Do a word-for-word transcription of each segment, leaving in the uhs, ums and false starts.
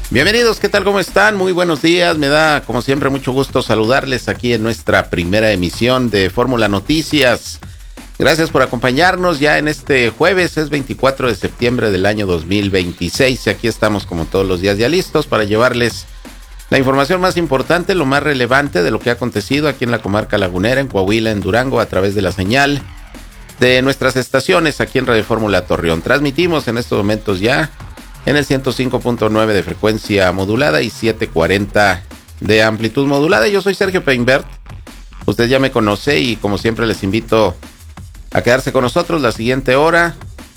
Bienvenidos, ¿qué tal? ¿Cómo están? Muy buenos días, me da como siempre mucho gusto saludarles aquí en nuestra primera emisión de Fórmula Noticias. Gracias por acompañarnos ya en este jueves, es veinticuatro de septiembre del año dos mil veintiséis y aquí estamos como todos los días ya listos para llevarles la información más importante, lo más relevante de lo que ha acontecido aquí en la comarca lagunera, en Coahuila, en Durango, a través de la señal de nuestras estaciones aquí en Radio Fórmula Torreón. Transmitimos en estos momentos ya en el ciento cinco punto nueve de frecuencia modulada y setecientos cuarenta de amplitud modulada. Yo soy Sergio Peinbert, usted ya me conoce y como siempre les invito a quedarse con nosotros la siguiente hora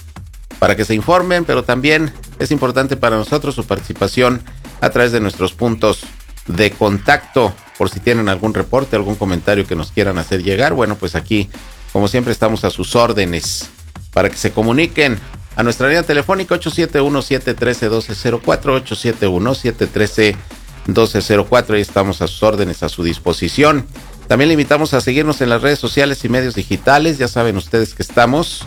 para que se informen, pero también es importante para nosotros su participación a través de nuestros puntos de contacto, por si tienen algún reporte, algún comentario que nos quieran hacer llegar. Bueno, pues aquí, como siempre, estamos a sus órdenes para que se comuniquen a nuestra línea telefónica ocho siete uno, siete uno tres, uno dos cero cuatro, ocho siete uno, siete uno tres, uno dos cero cuatro. Ahí estamos a sus órdenes, a su disposición. También le invitamos a seguirnos en las redes sociales y medios digitales. Ya saben ustedes que estamos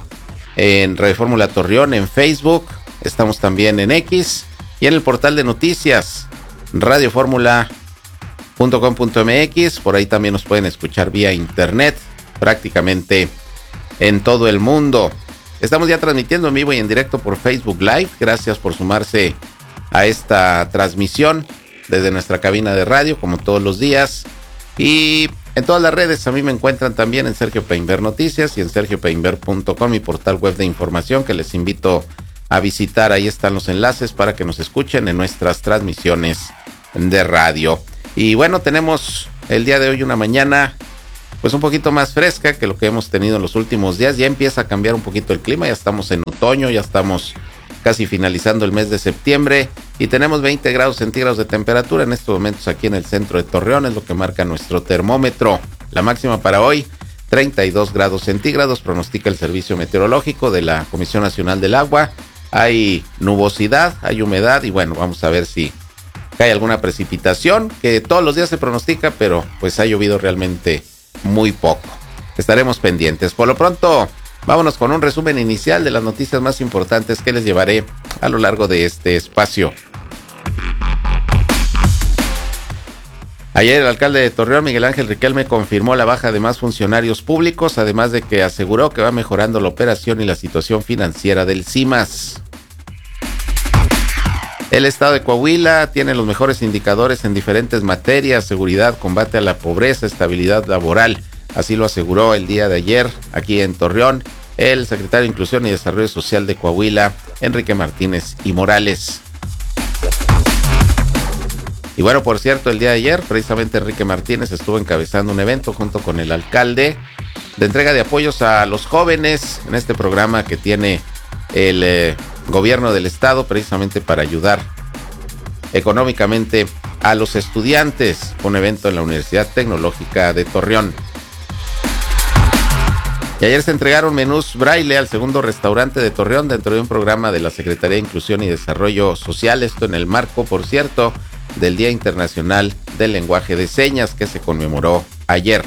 en Radio Fórmula Torreón, en Facebook, estamos también en X y en el portal de noticias radio fórmula punto com punto m x. Por ahí también nos pueden escuchar vía internet prácticamente en todo el mundo. Estamos ya transmitiendo en vivo y en directo por Facebook Live. Gracias por sumarse a esta transmisión desde nuestra cabina de radio, como todos los días. Y en todas las redes a mí me encuentran también en Sergio Peinbert Noticias y en sergio peinbert punto com, mi portal web de información que les invito a visitar. Ahí están los enlaces para que nos escuchen en nuestras transmisiones de radio. Y bueno, tenemos el día de hoy una mañana pues un poquito más fresca que lo que hemos tenido en los últimos días. Ya empieza a cambiar un poquito el clima, ya estamos en otoño, ya estamos casi finalizando el mes de septiembre y tenemos veinte grados centígrados de temperatura en estos momentos aquí en el centro de Torreón, es lo que marca nuestro termómetro. La máxima para hoy, treinta y dos grados centígrados, pronostica el Servicio Meteorológico de la Comisión Nacional del Agua. Hay nubosidad, hay humedad y bueno, vamos a ver si cae alguna precipitación, que todos los días se pronostica, pero pues ha llovido realmente muy poco. Estaremos pendientes. Por lo pronto, vámonos con un resumen inicial de las noticias más importantes que les llevaré a lo largo de este espacio. Ayer el alcalde de Torreón, Miguel Ángel Riquelme, confirmó la baja de más funcionarios públicos, además de que aseguró que va mejorando la operación y la situación financiera del CIMAS. El estado de Coahuila tiene los mejores indicadores en diferentes materias: seguridad, combate a la pobreza, estabilidad laboral. Así lo aseguró el día de ayer aquí en Torreón el secretario de Inclusión y Desarrollo Social de Coahuila, Enrique Martínez y Morales. Y bueno, por cierto, el día de ayer precisamente Enrique Martínez estuvo encabezando un evento junto con el alcalde de entrega de apoyos a los jóvenes en este programa que tiene el eh, gobierno del estado precisamente para ayudar económicamente a los estudiantes. Un evento en la Universidad Tecnológica de Torreón. Y ayer se entregaron menús braille al segundo restaurante de Torreón dentro de un programa de la Secretaría de Inclusión y Desarrollo Social. Esto en el marco, por cierto, del Día Internacional del Lenguaje de Señas que se conmemoró ayer.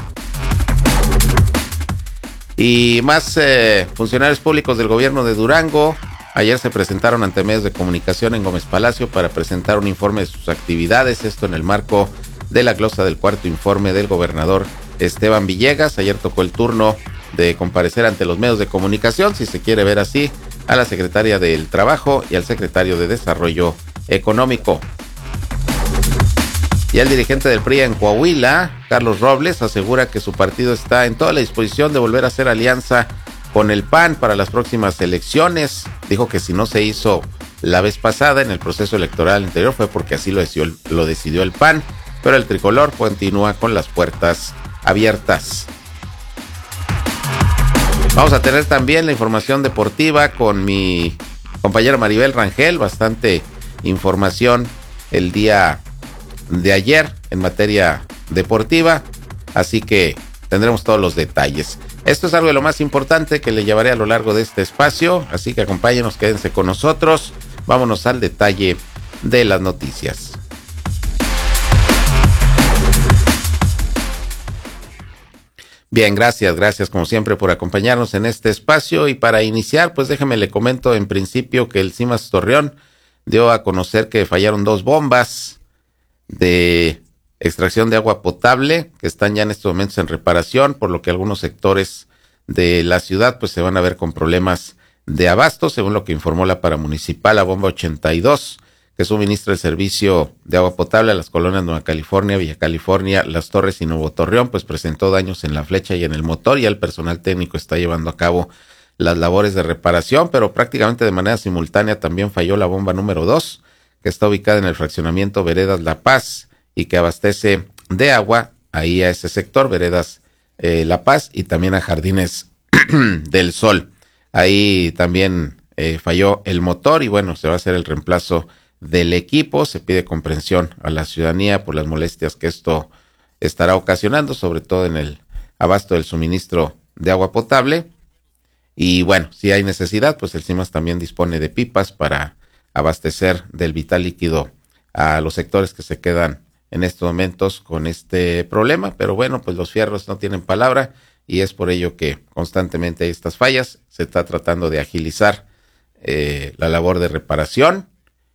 Y más eh, funcionarios públicos del gobierno de Durango ayer se presentaron ante medios de comunicación en Gómez Palacio para presentar un informe de sus actividades, esto en el marco de la glosa del cuarto informe del gobernador Esteban Villegas. Ayer tocó el turno de comparecer ante los medios de comunicación, si se quiere ver así, a la secretaria del Trabajo y al secretario de Desarrollo Económico. Y el dirigente del P R I en Coahuila, Carlos Robles, asegura que su partido está en toda la disposición de volver a hacer alianza con el P A N para las próximas elecciones. Dijo que si no se hizo la vez pasada en el proceso electoral anterior fue porque así lo decidió, lo decidió el P A N, pero el tricolor continúa con las puertas abiertas. Vamos a tener también la información deportiva con mi compañera Maribel Rangel, bastante información el día de ayer en materia deportiva, así que tendremos todos los detalles. Esto es algo de lo más importante que le llevaré a lo largo de este espacio, así que acompáñenos, quédense con nosotros. Vámonos al detalle de las noticias. Bien, gracias, gracias como siempre por acompañarnos en este espacio. Y para iniciar, pues déjeme le comento en principio que el CIMAS Torreón dio a conocer que fallaron dos bombas de extracción de agua potable que están ya en estos momentos en reparación, por lo que algunos sectores de la ciudad pues se van a ver con problemas de abasto, según lo que informó la paramunicipal, la bomba ochenta y dos, que suministra el servicio de agua potable a las colonias Nueva California, Villa California, Las Torres y Nuevo Torreón, pues presentó daños en la flecha y en el motor, y el personal técnico está llevando a cabo las labores de reparación, pero prácticamente de manera simultánea también falló la bomba número dos, que está ubicada en el fraccionamiento Veredas La Paz y que abastece de agua ahí a ese sector, Veredas eh, La Paz, y también a Jardines del Sol. Ahí también eh, falló el motor y bueno, se va a hacer el reemplazo del equipo. Se pide comprensión a la ciudadanía por las molestias que esto estará ocasionando, sobre todo en el abasto del suministro de agua potable. Y bueno, si hay necesidad, pues el CIMAS también dispone de pipas para abastecer del vital líquido a los sectores que se quedan en estos momentos con este problema. Pero bueno, pues los fierros no tienen palabra y es por ello que constantemente hay estas fallas. Se está tratando de agilizar eh, la labor de reparación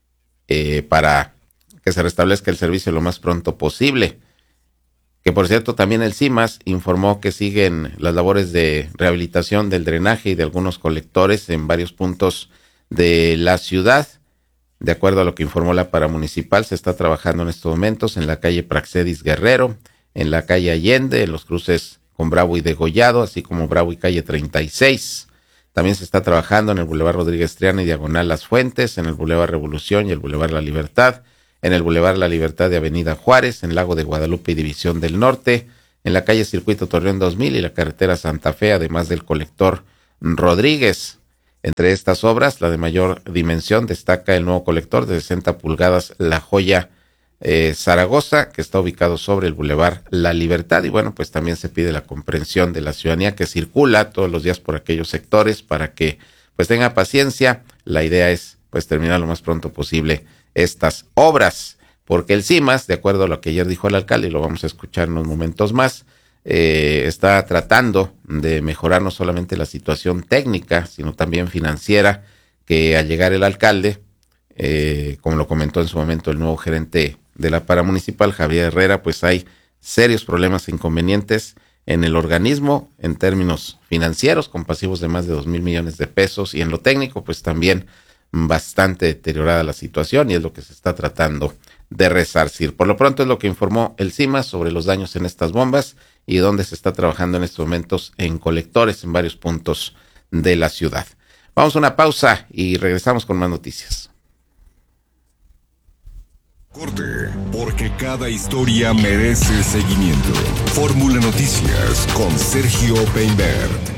eh, para que se restablezca el servicio lo más pronto posible. Que por cierto, también el CIMAS informó que siguen las labores de rehabilitación del drenaje y de algunos colectores en varios puntos de la ciudad. De acuerdo a lo que informó la paramunicipal, se está trabajando en estos momentos en la calle Praxedis Guerrero, en la calle Allende, en los cruces con Bravo y Degollado, así como Bravo y calle treinta y seis. También se está trabajando en el Boulevard Rodríguez Triana y Diagonal Las Fuentes, en el Boulevard Revolución y el Boulevard La Libertad, en el Boulevard La Libertad de Avenida Juárez, en Lago de Guadalupe y División del Norte, en la calle Circuito Torreón dos mil y la carretera Santa Fe, además del colector Rodríguez. Entre estas obras, la de mayor dimensión, destaca el nuevo colector de sesenta pulgadas La Joya eh, Zaragoza, que está ubicado sobre el Boulevard La Libertad. Y bueno, pues también se pide la comprensión de la ciudadanía que circula todos los días por aquellos sectores para que pues tenga paciencia. La idea es pues terminar lo más pronto posible estas obras, porque el CIMAS, de acuerdo a lo que ayer dijo el alcalde, y lo vamos a escuchar en unos momentos más, eh, está tratando de mejorar no solamente la situación técnica, sino también financiera, que al llegar el alcalde, eh, como lo comentó en su momento el nuevo gerente de la paramunicipal, Javier Herrera, pues hay serios problemas e inconvenientes en el organismo en términos financieros, con pasivos de más de dos mil millones de pesos, y en lo técnico, pues también bastante deteriorada la situación, y es lo que se está tratando de resarcir. Por lo pronto es lo que informó el CIMAS sobre los daños en estas bombas y donde se está trabajando en estos momentos en colectores en varios puntos de la ciudad. Vamos a una pausa y regresamos con más noticias. Corte, porque cada historia merece seguimiento. Fórmula Noticias con Sergio Peinbert.